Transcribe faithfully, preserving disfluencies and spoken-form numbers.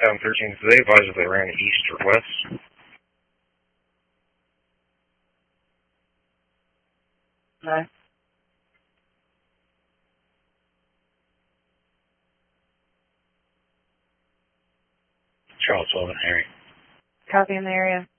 Down thirteen, so they advised if they ran east or west. No. Charles Sullivan, Harry. Copy in the area.